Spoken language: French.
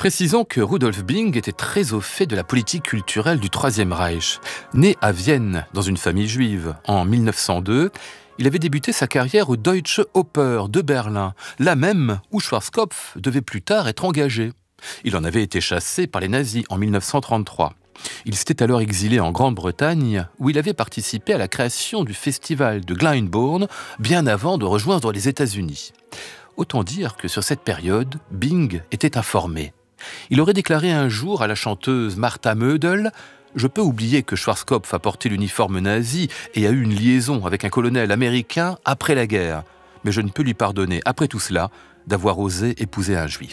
Précisons que Rudolf Bing était très au fait de la politique culturelle du Troisième Reich. Né à Vienne, dans une famille juive, en 1902, il avait débuté sa carrière au Deutsche Oper de Berlin, là même où Schwarzkopf devait plus tard être engagé. Il en avait été chassé par les nazis en 1933. Il s'était alors exilé en Grande-Bretagne, où il avait participé à la création du festival de Glyndebourne, bien avant de rejoindre les États-Unis. Autant dire que sur cette période, Bing était informé. Il aurait déclaré un jour à la chanteuse Martha Mödel « Je peux oublier que Schwarzkopf a porté l'uniforme nazi et a eu une liaison avec un colonel américain après la guerre, mais je ne peux lui pardonner, après tout cela, d'avoir osé épouser un juif. »